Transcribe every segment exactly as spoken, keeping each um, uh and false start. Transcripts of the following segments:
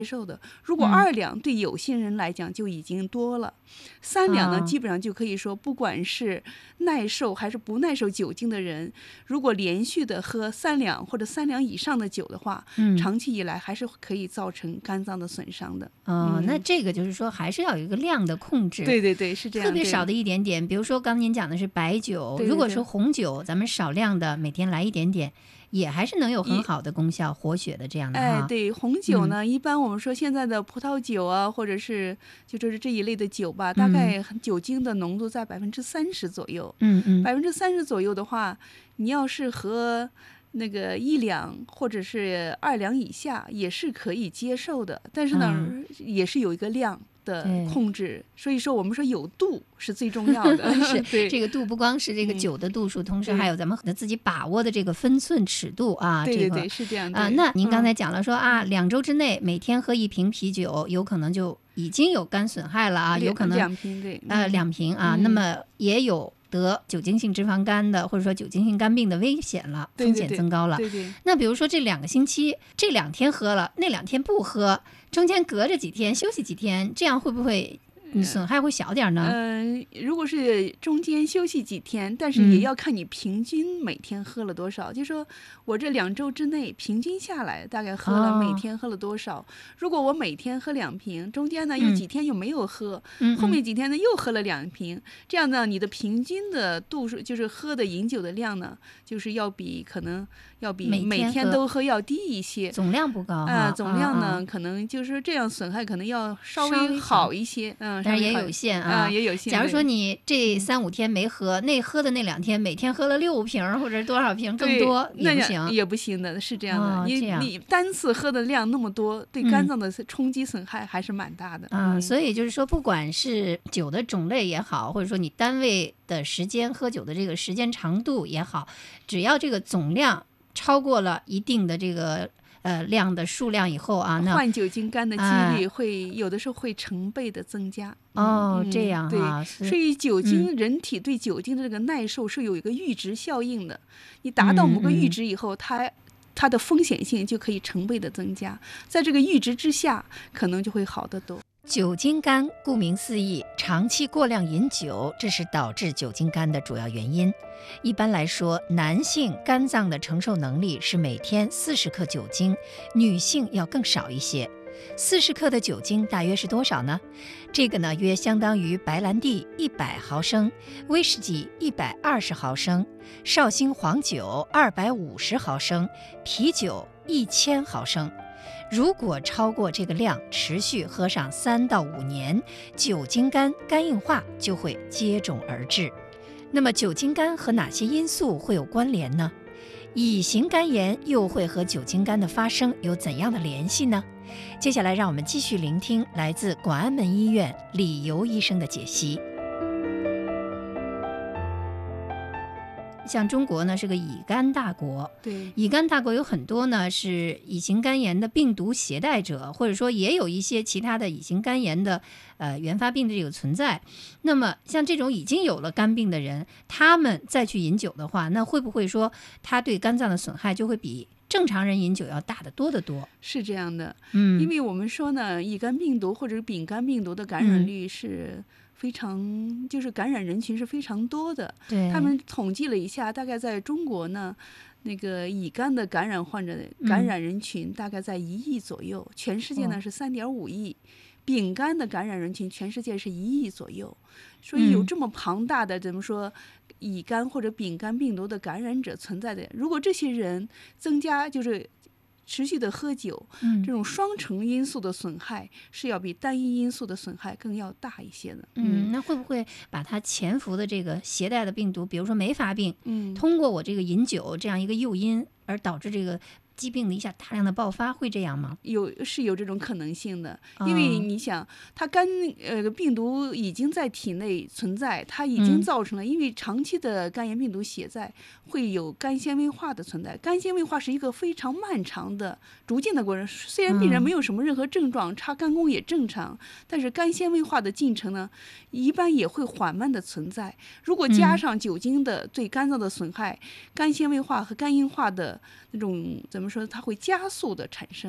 接受的。如果二两对有些人来讲就已经多了，嗯、三两呢、 哦、 基本上就可以说，不管是耐受还是不耐受酒精的人，如果连续的喝三两或者三两以上的酒的话，嗯、长期以来还是可以造成肝脏的损伤的。 哦、嗯，那这个就是说还是要有一个量的控制。 对对对，是这样。 特别少的一点点，比如说刚您讲的是白酒， 对对对， 如果是红酒，咱们少量的每天来一点点。也还是能有很好的功效，活血的这样的哈。 哎，对，红酒呢、嗯，一般我们说现在的葡萄酒啊，或者是就就是这一类的酒吧，大概酒精的浓度在百分之三十左右。 嗯嗯， 百分之三十左右的话，你要是和那个一两或者是二两以下，也是可以接受的。但是呢，嗯、也是有一个量的控制，所以说我们说有度是最重要的。 是对， 这个度不光是这个酒的度数，嗯、同时还有咱们自己把握的这个分寸尺度啊。 对对对， 这个、 是这样的啊。那您刚才讲了说、嗯、啊，两周之内每天喝一瓶啤酒，有可能就已经有肝损害了啊，有可能两瓶对， 呃两瓶啊、 嗯， 那么也有得酒精性脂肪肝的或者说酒精性肝病的危险了，风险增高了。 对 对, 对, 对, 对。 那比如说这两个星期，这两天喝了，那两天不喝，中间隔着几天休息几天，这样会不会损害会小点呢？ 嗯、呃，如果是中间休息几天，但是也要看你平均每天喝了多少。嗯、就说我这两周之内平均下来大概喝了、哦、每天喝了多少。如果我每天喝两瓶，中间呢有几天又没有喝，嗯、后面几天呢又喝了两瓶，嗯、这样呢你的平均的度数就是喝的饮酒的量呢，就是要比可能要比每天都喝要低一些， 总量不高啊、呃，总量呢、 啊、 可能就是这样损害可能要稍微好一些，嗯。 但是也有限啊、 嗯，也有限。 假如说你这三五天没喝，那喝的那两天每天喝了六瓶或者多少瓶更多也不行， 也不行的，是这样的。 哦、 你这样你单次喝的量那么多，对肝脏的冲击损害还是蛮大的。 啊、 嗯， 所以就是说，不管是酒的种类也好，或者说你单位的时间喝酒的这个时间长度也好，只要这个总量超过了一定的这个。呃，量的数量以后啊，那患酒精肝的几率会、呃、有的时候会成倍的增加。 哦， 嗯、 这样啊，对，所以酒精、嗯、人体对酒精的这个耐受是有一个阈值效应的。你达到某个阈值以后，嗯、它它的风险性就可以成倍的增加，在这个阈值之下，可能就会好得多。 酒精肝顾名思义，长期过量饮酒，这是导致酒精肝的主要原因。一般来说，男性肝脏的承受能力是每天四十克酒精，女性要更少一些。四十克的酒精大约是多少呢？这个呢，约相当于白兰地一百毫升，威士忌一百二十毫升，绍兴黄酒二百五十毫升，啤酒一千毫升。如果超过这个量，持续喝上三到五年，酒精肝肝硬化就会接踵而至。那么酒精肝和哪些因素会有关联呢？乙型肝炎又会和酒精肝的发生有怎样的联系呢？接下来让我们继续聆听来自广安门医院李游医生的解析。 像中国呢是个乙肝大国， 对， 乙肝大国有很多呢是乙型肝炎的病毒携带者，或者说也有一些其他的乙型肝炎的呃原发病的这个存在。那么像这种已经有了肝病的人，他们再去饮酒的话，那会不会说他对肝脏的损害就会比正常人饮酒要大得多得多？ 是这样的， 嗯， 因为我们说呢，乙肝病毒或者是丙肝病毒的感染率是非常，就是感染人群是非常多的。 对， 他们统计了一下，大概在中国呢，那个乙肝的感染患者感染人群大概在一亿左右，嗯、全世界呢是三点五亿。丙肝的感染人群全世界是一亿左右，所以有这么庞大的、嗯、怎么说乙肝或者丙肝病毒的感染者存在的，如果这些人增加就是持续的喝酒， 嗯、 这种双重因素的损害是要比单一因素的损害更要大一些的。 嗯，嗯那会不会把它潜伏的这个携带的病毒，比如说没发病， 嗯， 通过我这个饮酒这样一个诱因而导致这个疾病的一下大量的爆发，会这样吗？ 有是有这种可能性的，因为你想，它肝呃病毒已经在体内存在，它已经造成了，嗯、因为长期的肝炎病毒携带会有肝纤维化的存在。肝纤维化是一个非常漫长的、逐渐的过程。虽然病人没有什么任何症状，查肝功也正常，但是肝纤维化的进程呢，一般也会缓慢的存在。如果加上酒精的对肝脏的损害，嗯、肝纤维化和肝硬化的那种怎么说，它会加速的产生。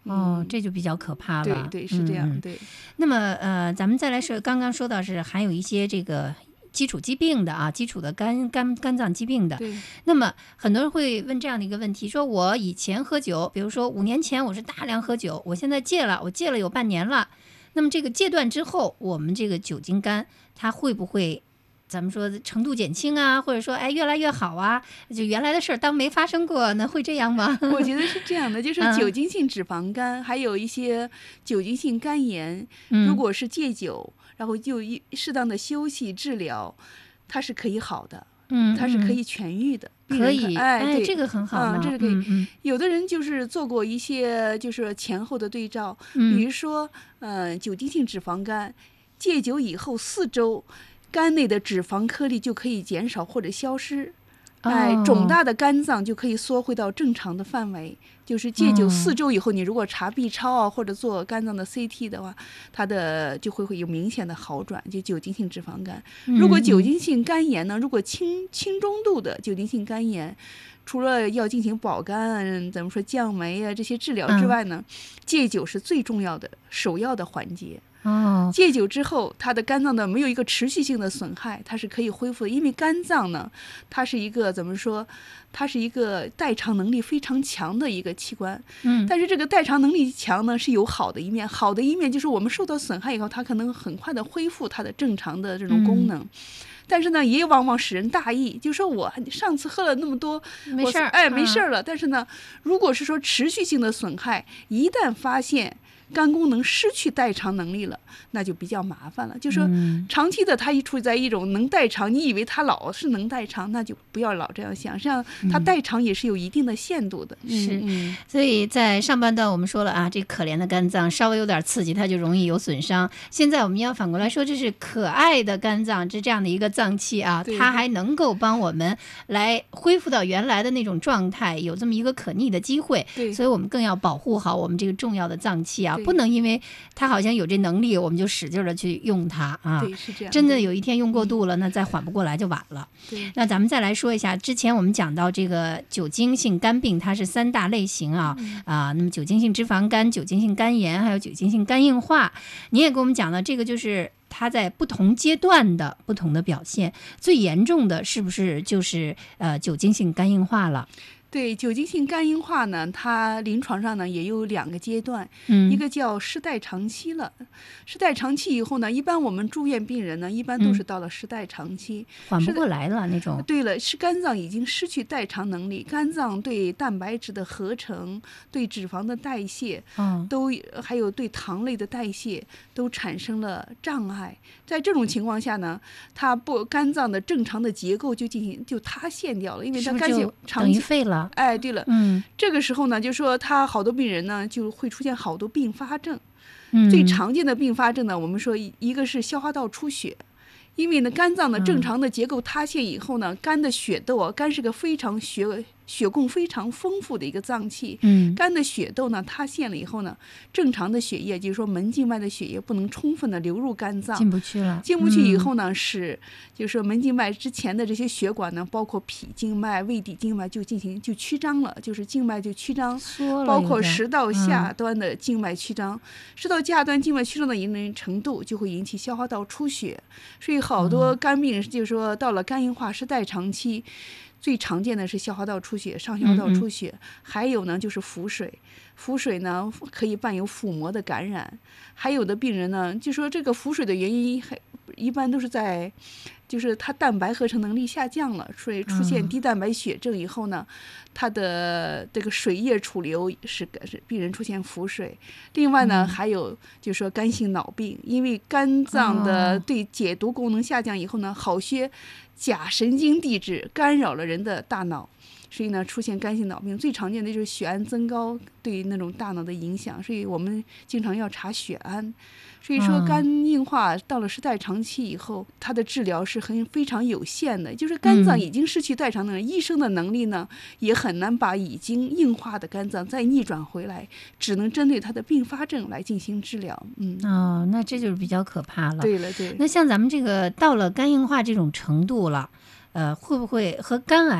哦， 嗯这就比较可怕了。 对对是这样， 嗯嗯对。 那么呃，咱们再来说，刚刚说到是还有一些这个基础疾病的啊，基础的肝肝肝脏疾病的。 对， 那么很多人会问这样的一个问题，说我以前喝酒，比如说五年前我是大量喝酒，我现在戒了，我戒了有半年了。那么这个戒断之后，我们这个酒精肝它会不会咱们说程度减轻啊，或者说哎越来越好啊？就原来的事儿当没发生过，那会这样吗？ 我觉得是这样的，就是嗯酒精性脂肪肝，还有一些酒精性肝炎， 嗯如果是戒酒，然后就一适当的休息治疗，它是可以好的， 嗯，嗯它是可以痊愈的。病可以， 人哎，对， 这个很好呢， 嗯，这是可以。 嗯嗯有的人就是做过一些就是前后的对照， 嗯比如说，呃，酒精性脂肪肝，戒酒以后四周，肝内的脂肪颗粒就可以减少或者消失。哎，肿哦大的肝脏就可以缩回到正常的范围。就是戒酒哦四周以后，你如果查 B 超啊，或者做肝脏的 C T 的话，它的就会会有明显的好转，就酒精性脂肪肝。如果酒精性肝炎呢，如果轻轻中度的酒精性肝炎，除了要进行保肝，怎么说降酶啊这些治疗之外呢，戒酒是最重要的首要的环节。 哦， 戒酒之后，它的肝脏呢没有一个持续性的损害，它是可以恢复的。因为肝脏呢，它是一个怎么说？它是一个代偿能力非常强的一个器官。 嗯， 但是这个代偿能力强呢，是有好的一面。好的一面就是我们受到损害以后，它可能很快的恢复它的正常的这种功能。嗯，但是呢，也往往使人大意，就说我上次喝了那么多， 没事儿， 哎，没事儿了。嗯，但是呢，如果是说持续性的损害，一旦发现肝功能失去代偿能力了，那就比较麻烦了。就说长期的它一处在一种能代偿，你以为它老是能代偿，那就不要老这样想，实际上它代偿也是有一定的限度的。 嗯、是、 嗯， 所以在上半段我们说了啊，这可怜的肝脏稍微有点刺激它就容易有损伤。现在我们要反过来说，这是可爱的肝脏，这这样的一个脏器啊，它还能够帮我们来恢复到原来的那种状态，有这么一个可逆的机会。 对， 所以我们更要保护好我们这个重要的脏器啊，不能因为它好像有这能力，我们就使劲的去用它啊。 对，是这样。 真的有一天用过度了，那再缓不过来就晚了。 对， 那咱们再来说一下，之前我们讲到这个酒精性肝病，它是三大类型啊、嗯、啊，那么酒精性脂肪肝、酒精性肝炎，还有酒精性肝硬化。你也给我们讲了，这个就是它在不同阶段的不同的表现，最严重的是不是就是呃酒精性肝硬化了？ 对，酒精性肝硬化呢，它临床上呢也有两个阶段， 嗯， 一个叫失代偿期了。失代偿期以后呢，一般我们住院病人呢，一般都是到了失代偿期， 嗯、缓不过来了那种。 对了，是肝脏已经失去代偿能力，肝脏对蛋白质的合成、对脂肪的代谢， 嗯， 都还有对糖类的代谢都产生了障碍。在这种情况下呢，它不肝脏的正常的结构就进行就塌陷掉了，因为它肝血等于废了。 哎，对了， 嗯， 这个时候呢，就说他好多病人呢就会出现好多并发症。 嗯， 最常见的并发症呢，我们说一个是消化道出血，因为呢肝脏的正常的结构塌陷以后呢，嗯、肝的血窦啊，肝是个非常血血供非常丰富的一个脏器， 嗯， 肝的血窦呢塌陷了以后呢，正常的血液，就是说门静脉的血液不能充分的流入肝脏， 进不去了， 进不去以后呢，嗯、是就是说门静脉之前的这些血管呢，包括脾静脉、胃底静脉就进行就曲张了，就是静脉就曲张，包括食道下端的静脉曲张，嗯、食道下端静脉曲张的一定程度就会引起消化道出血，所以好多肝病人就是说到了肝硬化失代偿期。最常见的是消化道出血，上消化道出血，嗯嗯还有呢就是腹水，腹水呢可以伴有腹膜的感染，还有的病人呢就说这个腹水的原因还一般都是在，就是他蛋白合成能力下降了，所以出现低蛋白血症以后呢，他的这个水液储留是是病人出现腹水。另外呢，还有就是说肝性脑病，因为肝脏的对解毒功能下降以后呢，好些假神经递质干扰了人的大脑，所以呢出现肝性脑病。最常见的就是血氨增高对那种大脑的影响，所以我们经常要查血氨。所以说肝硬化到了失代偿期以后，它的治疗是很非常有限的，就是肝脏已经失去代偿能力，嗯、医生的能力呢也很难把已经硬化的肝脏再逆转回来，只能针对它的并发症来进行治疗。嗯， 哦，那这就是比较可怕了。 对了，对。 那像咱们这个到了肝硬化这种程度了，呃，会不会和肝癌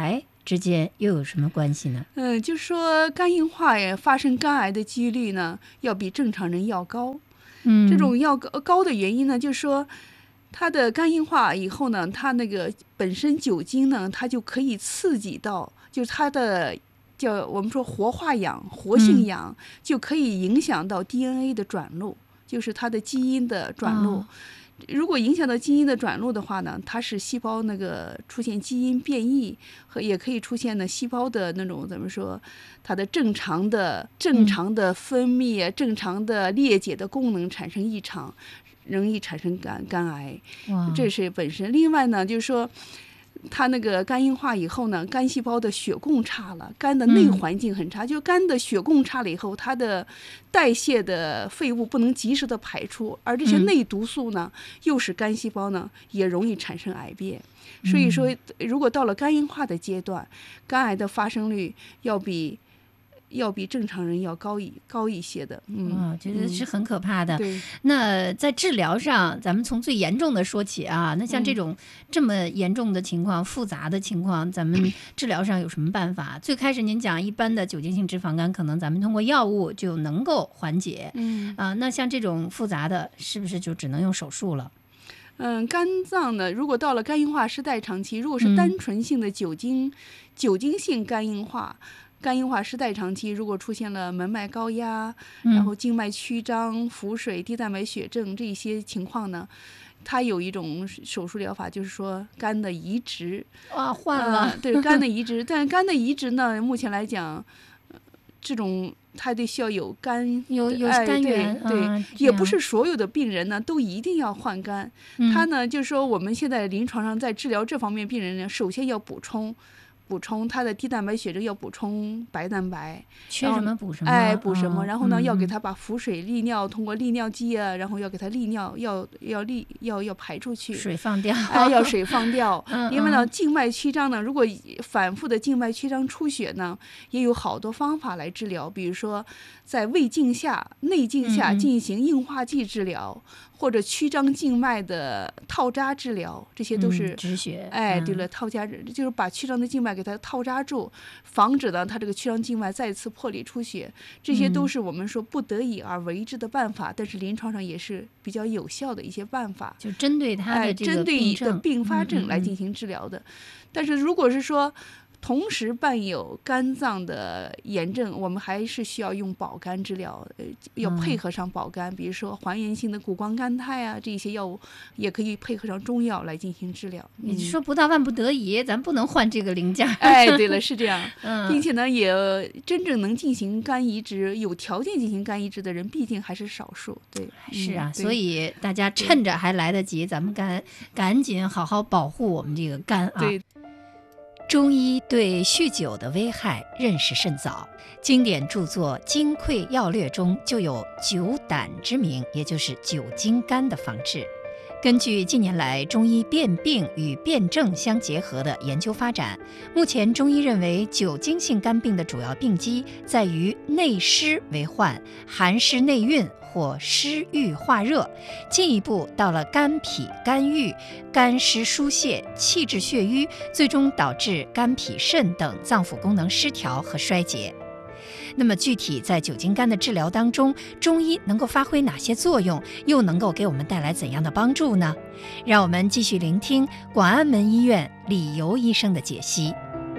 之间又有什么关系呢？ 嗯，就是说肝硬化呀，发生肝癌的几率呢，要比正常人要高。 嗯， 这种要高高的原因呢，就是说，它的肝硬化以后呢，它那个本身酒精呢，它就可以刺激到，就是它的叫我们说活化氧、活性氧，嗯、就可以影响到 D N A 的转录，就是它的基因的转录。哦，如果影响到基因的转录的话呢，它是细胞那个出现基因变异，和也可以出现呢细胞的那种怎么说，它的正常的正常的分泌、嗯、正常的裂解的功能产生异常，容易产生肝肝癌。这是本身。另外呢，就是说，它那个肝硬化以后呢，肝细胞的血供差了，肝的内环境很差，嗯、就肝的血供差了以后，它的代谢的废物不能及时的排出，而这些内毒素呢，嗯、又使肝细胞呢也容易产生癌变。所以说，如果到了肝硬化的阶段，肝癌的发生率要比要比正常人要高一高一些的。嗯， 哦，觉得是很可怕的。 嗯、对。 那在治疗上，咱们从最严重的说起啊。那像这种这么严重的情况、嗯、复杂的情况，咱们治疗上有什么办法？最开始您讲一般的酒精性脂肪肝，可能咱们通过药物就能够缓解。 嗯啊、呃，那像这种复杂的，是不是就只能用手术了？ 嗯，肝脏呢，如果到了肝硬化失代偿期，如果是单纯性的酒精、嗯、酒精性肝硬化。肝硬化失代偿期，如果出现了门脉高压，然后静脉曲张、腹水、低蛋白血症这些情况呢，它有一种手术疗法，就是说肝的移植。 哇，换了。 呃、对，肝的移植，但肝的移植呢，目前来讲，这种它得需要有肝有有肝源， 哎、对对、 啊， 也不是所有的病人呢都一定要换肝。 嗯、 它呢，就是说我们现在临床上在治疗这方面病人呢，首先要补充。补充他的低蛋白血症，要补充白蛋白， 缺什么补什么， 哎，补什么？ 哦、 然后呢， 嗯、 要给他把腹水利尿，通过利尿剂啊，然后要给他利尿，要要利要要排出去， 水放掉， 哎，要水放掉。 嗯、 因为呢，静脉曲张呢，如果反复的静脉曲张出血呢，也有好多方法来治疗，比如说在胃镜下、内镜下进行硬化剂治疗。嗯或者曲张静脉的套扎治疗，这些都是、 嗯、止血。 哎，对了，套扎就是把曲张的静脉给它套扎住，防止呢它这个曲张静脉再次破裂出血。这些都是我们说不得已而为之的办法，嗯、但是临床上也是比较有效的一些办法， 就针对它的这个病症、哎、针对的并发症来进行治疗的。嗯嗯嗯但是如果是说同时伴有肝脏的炎症，我们还是需要用保肝治疗，呃，要配合上保肝，嗯、比如说还原性的谷胱甘肽啊，这些药物也可以配合上中药来进行治疗。 你、嗯、说不到万不得已，咱不能换这个零件。 哎，对了，是这样， 嗯、 并且呢，也真正能进行肝移植、有条件进行肝移植的人，毕竟还是少数。对， 是啊， 嗯、 所以大家趁着还来得及，咱们赶赶紧好好保护我们这个肝啊。 对。 中医对酗酒的危害认识甚早，经典著作《金匮要略》中就有酒胆之名，也就是酒精肝的防治。根据近年来中医辨病与辨证相结合的研究发展，目前中医认为酒精性肝病的主要病机在于内湿为患，寒湿内蕴或湿郁化热，进一步到了肝脾、肝郁、肝湿疏泄、气滞血瘀，最终导致肝脾肾等脏腑功能失调和衰竭。那么具体在酒精肝的治疗当中，中医能够发挥哪些作用，又能够给我们带来怎样的帮助呢？让我们继续聆听广安门医院李游医生的解析。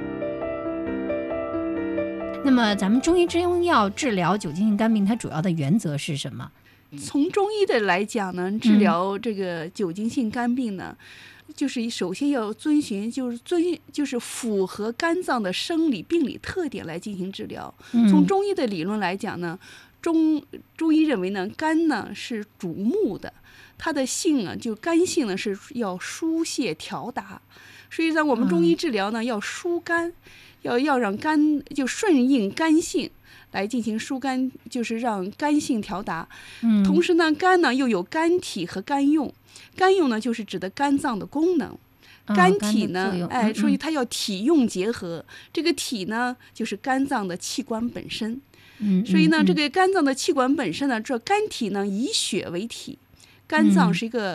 那么咱们中医中药治疗酒精性肝病，它主要的原则是什么？ 从中医的来讲呢，治疗这个酒精性肝病呢，嗯、就是首先要遵循，就是遵就是符合肝脏的生理病理特点来进行治疗。 嗯、 从中医的理论来讲呢，中中医认为呢，肝呢是主目的，它的性啊，就肝性呢是要疏泄调达，所以呢，我们中医治疗呢、嗯、要疏肝，要要让肝就顺应肝性。来进行疏肝，就是让肝性调达。 嗯， 同时呢，肝呢又有肝体和肝用。肝用呢就是指的肝脏的功能， 哦、 肝体呢， 嗯、 哎，所以它要体用结合。嗯、这个体呢，就是肝脏的器官本身。 嗯， 所以呢， 嗯、 这个肝脏的器官本身呢，这肝体呢以血为体，肝脏是一个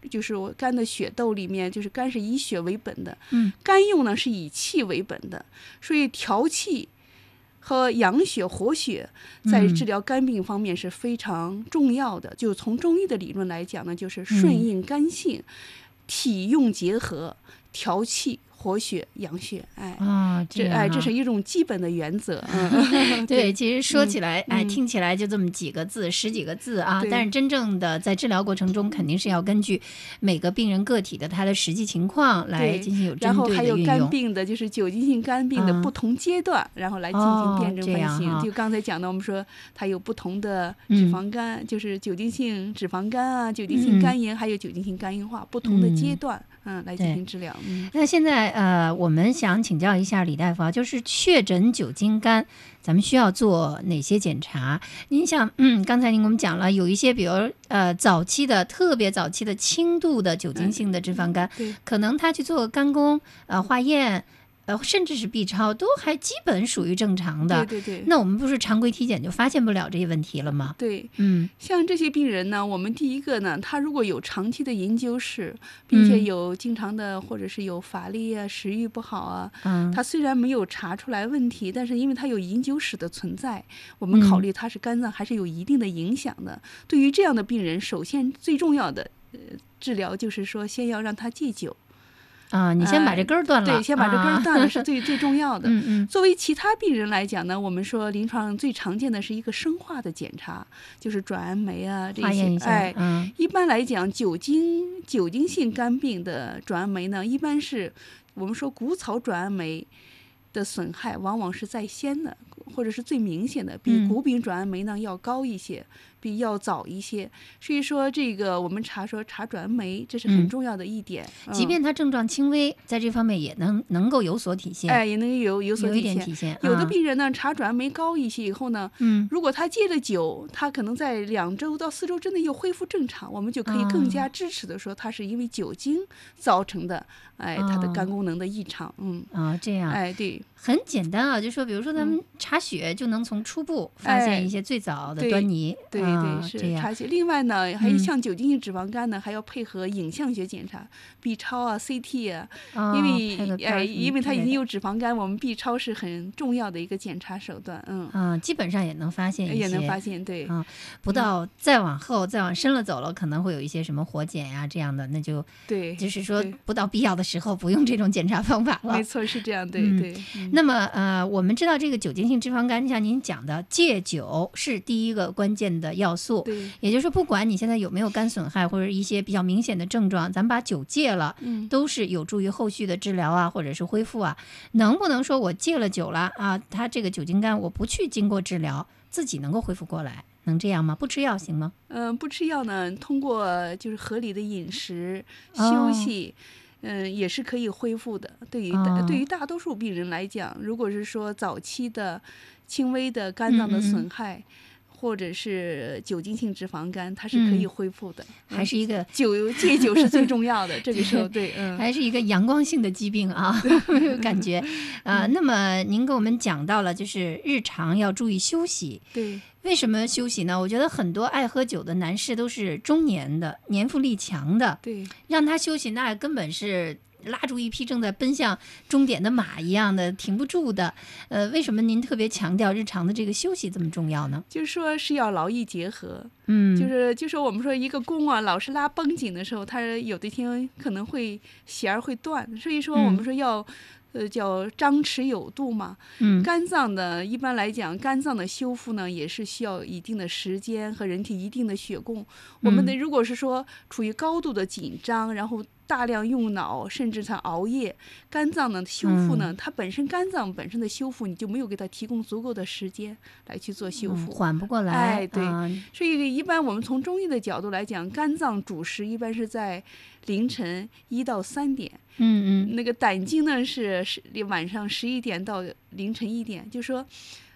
就是肝的血豆里面，就是肝是以血为本的， 嗯， 肝用呢是以气为本的，所以调气和养血活血在治疗肝病方面是非常重要的。嗯、就从中医的理论来讲呢，就是顺应肝性，嗯、体用结合，调气活血养血，哎， 哦，这这哎，这是一种基本的原则。 嗯、对，其实说起来， 嗯、 哎，听起来就这么几个字，十几个字啊，但是真正的在治疗过程中，肯定是要根据每个病人个体的他的实际情况来进行有针对的运用。 然后还有肝病的，就是酒精性肝病的不同阶段，嗯、然后来进行辩证分析。 哦、 就刚才讲的，我们说它有不同的脂肪肝，嗯、就是酒精性脂肪肝啊，酒精性肝炎，嗯、还有酒精性肝硬化，不同的阶段，嗯，嗯来进行治疗。嗯， 那现在呃，我们想请教一下李大夫啊，就是确诊酒精肝，咱们需要做哪些检查？您想，嗯，刚才您给我们讲了，有一些，比如呃，早期的特别早期的轻度的酒精性的脂肪肝， 嗯、 可能他去做肝功呃化验。呃，甚至是 B 超都还基本属于正常的。 对对对。 那我们不是常规体检就发现不了这些问题了吗？ 对， 嗯， 像这些病人呢，我们第一个呢，他如果有长期的饮酒史，并且有经常的、嗯、或者是有乏力啊、食欲不好啊， 嗯， 他虽然没有查出来问题，但是因为他有饮酒史的存在，我们考虑他是肝脏还是有一定的影响的。嗯、对于这样的病人，首先最重要的呃治疗就是说，先要让他戒酒。 啊，你先把这根儿断了、 呃，对，先把这根儿断了是最、 啊、 最重要的。 嗯嗯。 作为其他病人来讲呢，我们说临床上最常见的是一个生化的检查，就是转氨酶啊这些。哎， 嗯， 一般来讲，酒精酒精性肝病的转氨酶呢，一般是我们说谷草转氨酶的损害往往是在先的，或者是最明显的，比谷丙转氨酶呢要高一些。比要早一些，所以说这个我们查说查转氨酶，这是很重要的一点。 嗯、即便它症状轻微，在这方面也能能够有所体现。 哎，也能有有所体现。 有一点体现。 有的病人呢，查转氨酶高一些以后呢， 嗯， 如果他戒了酒，他可能在两周到四周之内又恢复正常，我们就可以更加支持的说，他是因为酒精造成的，哎，他的肝功能的异常。嗯啊、哦，这样。 哎，对。 很简单啊，就说比如说咱们查血就能从初步发现一些最早的端倪。 哎、对对、 啊、 对，是这样。 查血。另外呢，还有像酒精性脂肪肝呢，嗯、还要配合影像学检查 ，B 超啊、C T 啊， 哦、 因为哎，因为它已经有脂肪肝，我们 B 超是很重要的一个检查手段。嗯啊，基本上也能发现一些， 也能发现，对。 啊，不到再往后、嗯、再往深了走了，可能会有一些什么活检呀、啊、这样的，那就对， 就是说不到必要的时候不用这种检查方法了。 没错，是这样，对、 嗯、 对。嗯、 那么呃。我们知道这个酒精性脂肪肝，像您讲的，戒酒是第一个关键的要素。 对， 也就是说，不管你现在有没有肝损害或者一些比较明显的症状，咱们把酒戒了， 嗯， 都是有助于后续的治疗啊，或者是恢复啊。能不能说我戒了酒了啊，他这个酒精肝我不去经过治疗，自己能够恢复过来？能这样吗？不吃药行吗？ 嗯、呃，不吃药呢，通过就是合理的饮食、休息。哦嗯，也是可以恢复的。对于、哦、对于大多数病人来讲，如果是说早期的轻微的肝脏的损害，嗯、或者是酒精性脂肪肝，它是可以恢复的。 嗯、还是一个酒戒酒是最重要的。这个时候，对，嗯， 还是一个阳光性的疾病啊，感觉啊、呃。那么您给我们讲到了，就是日常要注意休息。 对。 为什么休息呢？我觉得很多爱喝酒的男士都是中年的，年富力强的， 对， 让他休息那根本是拉住一匹正在奔向终点的马一样的，停不住的。呃，为什么您特别强调日常的这个休息这么重要呢？ 就是说是要劳逸结合， 嗯， 就是就说我们说一个弓啊，老是拉绷紧的时候，它有的天可能会弦儿会断，所以说我们说要。嗯呃，叫张弛有度嘛。 嗯， 肝脏的一般来讲，肝脏的修复呢，也是需要一定的时间和人体一定的血供。我们的如果是说处于高度的紧张，然后大量用脑，甚至它熬夜，肝脏的修复呢，嗯、它本身肝脏本身的修复，你就没有给它提供足够的时间来去做修复， 嗯、缓不过来。 哎，对， 嗯、 所以一般我们从中医的角度来讲，肝脏主食一般是在凌晨一到三点。 嗯嗯， 那个胆经呢是是晚上十一点到凌晨一点，就说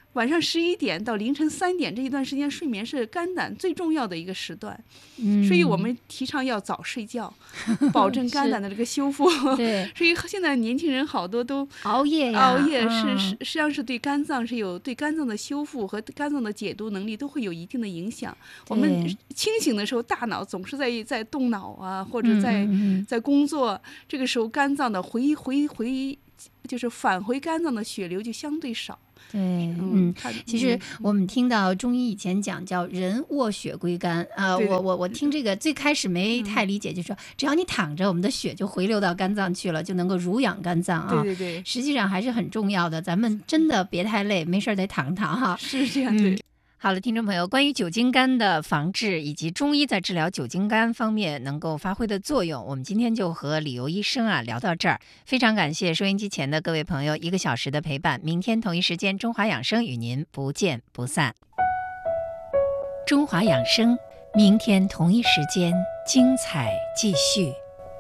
晚上十一点到凌晨三点这一段时间，睡眠是肝胆最重要的一个时段， 嗯， 所以我们提倡要早睡觉，保证肝胆的这个修复。 对， 所以现在年轻人好多都熬夜呀， 熬夜是、 嗯、 实际上是对肝脏是有对肝脏的修复和肝脏的解毒能力都会有一定的影响。我们清醒的时候，大脑总是在在动脑啊，或者在、 嗯嗯、 在工作，这个时候肝脏的回回回就是返回肝脏的血流就相对少。 对，嗯，其实我们听到中医以前讲叫人卧血归肝啊、呃，我我我听这个最开始没太理解，就是说只要你躺着，我们的血就回流到肝脏去了，就能够濡养肝脏啊。 对对对， 实际上还是很重要的，咱们真的别太累，没事得躺躺哈。 是这样对。 嗯，好了，听众朋友，关于酒精肝的防治以及中医在治疗酒精肝方面能够发挥的作用，我们今天就和李由医生啊聊到这儿。非常感谢收音机前的各位朋友一个小时的陪伴，明天同一时间中华养生与您不见不散。中华养生，明天同一时间精彩继续。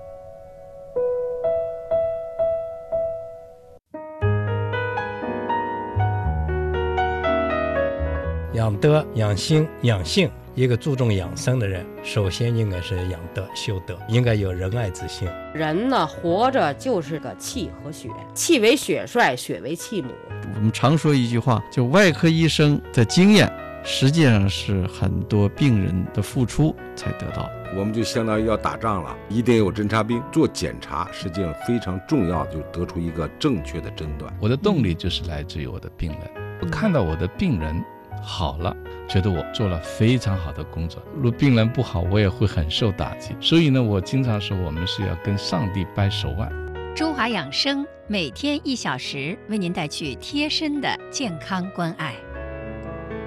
养德、养心、养性，一个注重养生的人，首先应该是养德、修德，应该有仁爱之心。 人呢，活着就是个气和血，气为血帅，血为气母。 我们常说一句话，就外科医生的经验，实际上是很多病人的付出才得到。 我们就相当于要打仗了，一定有侦察兵做检查，实际上非常重要，就得出一个正确的诊断。 我的动力就是来自于我的病人，我看到我的病人好了，觉得我做了非常好的工作。如果病人不好，我也会很受打击。所以呢，我经常说我们是要跟上帝掰手腕。 中华养生每天一小时，为您带去贴身的健康关爱。